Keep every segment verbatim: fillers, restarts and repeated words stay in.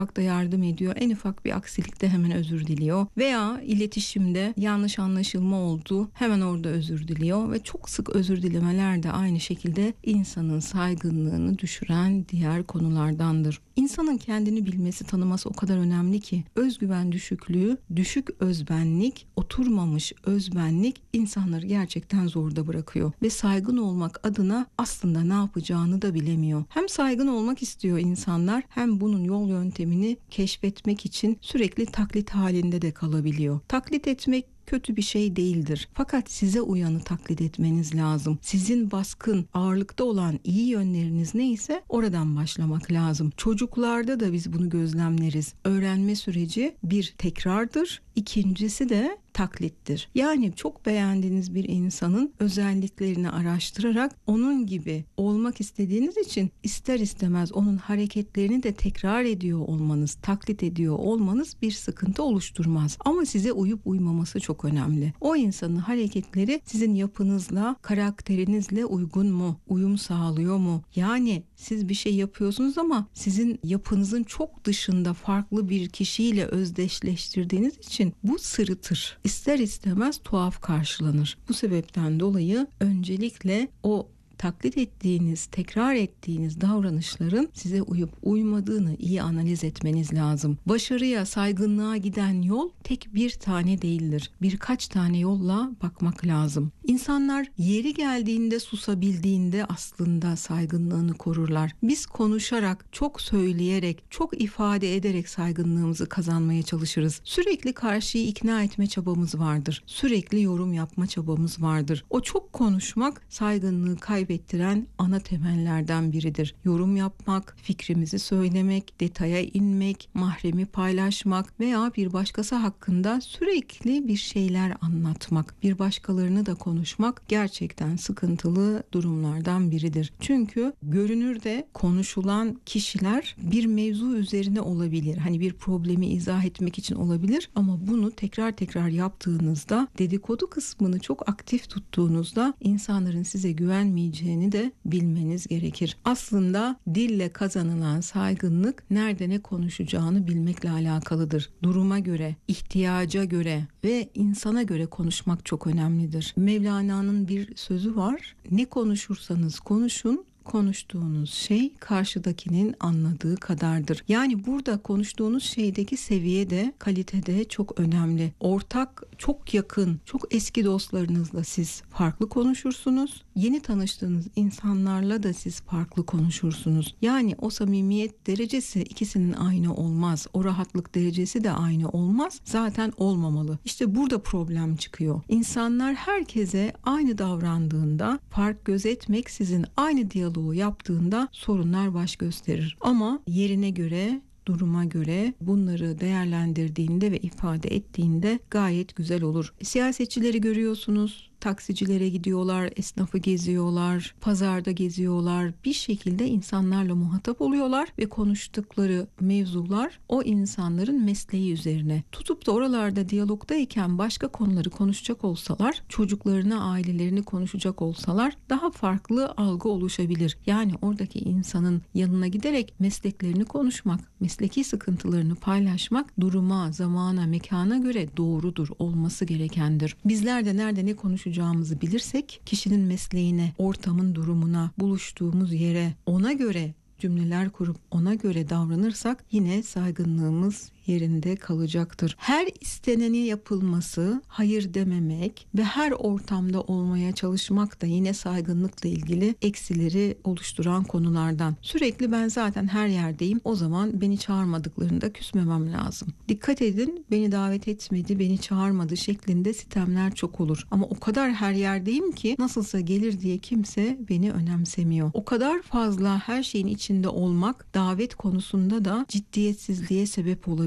da yardım ediyor. En ufak bir aksilikte hemen özür diliyor. Veya iletişimde yanlış anlaşılma oldu, hemen orada özür diliyor ve çok sık özür dilemeler de aynı şekilde insanın saygınlığını düşüren diğer konulardandır. İnsanın kendini bilmesi, tanıması o kadar önemli ki özgüven düşüklüğü, düşük özbenlik, oturmamış özbenlik insanları gerçekten zorda bırakıyor ve saygın olmak adına aslında ne yapacağını da bilemiyor. Hem saygın olmak istiyor insanlar, hem bunun yol yöntemini keşfetmek için sürekli taklit halinde de kalabiliyor. Taklit etmek kötü bir şey değildir. Fakat size uyanı taklit etmeniz lazım. Sizin baskın, ağırlıkta olan iyi yönleriniz neyse oradan başlamak lazım. Çocuklarda da biz bunu gözlemleriz. Öğrenme süreci bir tekrardır. İkincisi de taklittir. Yani çok beğendiğiniz bir insanın özelliklerini araştırarak onun gibi olmak istediğiniz için ister istemez onun hareketlerini de tekrar ediyor olmanız, taklit ediyor olmanız bir sıkıntı oluşturmaz. Ama size uyup uymaması çok önemli. O insanın hareketleri sizin yapınızla, karakterinizle uygun mu? Uyum sağlıyor mu? Yani siz bir şey yapıyorsunuz ama sizin yapınızın çok dışında farklı bir kişiyle özdeşleştirdiğiniz için bu sırıtır. İster istemez tuhaf karşılanır. Bu sebepten dolayı öncelikle o taklit ettiğiniz, tekrar ettiğiniz davranışların size uyup uymadığını iyi analiz etmeniz lazım. Başarıya, saygınlığa giden yol tek bir tane değildir. Birkaç tane yolla bakmak lazım. İnsanlar yeri geldiğinde, susabildiğinde aslında saygınlığını korurlar. Biz konuşarak, çok söyleyerek, çok ifade ederek saygınlığımızı kazanmaya çalışırız. Sürekli karşıyı ikna etme çabamız vardır. Sürekli yorum yapma çabamız vardır. O çok konuşmak saygınlığı kaybettiren ana temellerden biridir. Yorum yapmak, fikrimizi söylemek, detaya inmek, mahremi paylaşmak veya bir başkası hakkında sürekli bir şeyler anlatmak, bir başkalarını da konuşmak gerçekten sıkıntılı durumlardan biridir. Çünkü görünürde konuşulan kişiler bir mevzu üzerine olabilir. Hani bir problemi izah etmek için olabilir ama bunu tekrar tekrar yaptığınızda, dedikodu kısmını çok aktif tuttuğunuzda insanların size güvenmeyeceği de bilmeniz gerekir. Aslında dille kazanılan saygınlık nerede ne konuşacağını bilmekle alakalıdır. Duruma göre, ihtiyaca göre ve insana göre konuşmak çok önemlidir. Mevlana'nın bir sözü var. Ne konuşursanız konuşun, konuştuğunuz şey karşıdakinin anladığı kadardır. Yani burada konuştuğunuz şeydeki seviye de, kalite de çok önemli. Ortak, çok yakın, çok eski dostlarınızla siz farklı konuşursunuz. Yeni tanıştığınız insanlarla da siz farklı konuşursunuz. Yani o samimiyet derecesi ikisinin aynı olmaz. O rahatlık derecesi de aynı olmaz. Zaten olmamalı. İşte burada problem çıkıyor. İnsanlar herkese aynı davrandığında, fark gözetmeksizin aynı diyaloğu yaptığında sorunlar baş gösterir. Ama yerine göre, duruma göre bunları değerlendirdiğinde ve ifade ettiğinde gayet güzel olur. Siyasetçileri görüyorsunuz. Taksicilere gidiyorlar, esnafı geziyorlar, pazarda geziyorlar. Bir şekilde insanlarla muhatap oluyorlar ve konuştukları mevzular o insanların mesleği üzerine. Tutup da oralarda diyalogdayken başka konuları konuşacak olsalar, çocuklarını, ailelerini konuşacak olsalar daha farklı algı oluşabilir. Yani oradaki insanın yanına giderek mesleklerini konuşmak, mesleki sıkıntılarını paylaşmak duruma, zamana, mekana göre doğrudur, olması gerekendir. Bizler de nerede ne konuşacağız konuşacağımızı bilirsek, kişinin mesleğine, ortamın durumuna, buluştuğumuz yere ona göre cümleler kurup ona göre davranırsak yine saygınlığımız yerinde kalacaktır. Her isteneni yapılması, hayır dememek ve her ortamda olmaya çalışmak da yine saygınlıkla ilgili eksileri oluşturan konulardan. Sürekli ben zaten her yerdeyim, o zaman beni çağırmadıklarında küsmemem lazım. Dikkat edin, beni davet etmedi, beni çağırmadı şeklinde sitemler çok olur. Ama o kadar her yerdeyim ki nasılsa gelir diye kimse beni önemsemiyor. O kadar fazla her şeyin içinde olmak davet konusunda da ciddiyetsizliğe sebep olabilir.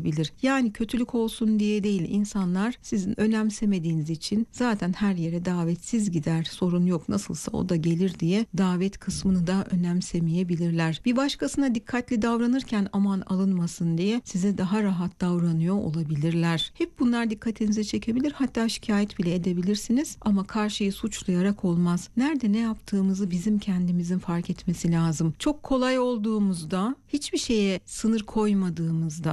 olabilir. Yani kötülük olsun diye değil, insanlar sizin önemsemediğiniz için zaten her yere davetsiz gider, sorun yok, nasılsa o da gelir diye davet kısmını da önemsemeyebilirler. Bir başkasına dikkatli davranırken aman alınmasın diye size daha rahat davranıyor olabilirler. Hep bunlar dikkatinizi çekebilir, hatta şikayet bile edebilirsiniz ama karşıyı suçlayarak olmaz. Nerede ne yaptığımızı bizim kendimizin fark etmesi lazım. Çok kolay olduğumuzda, hiçbir şeye sınır koymadığımızda,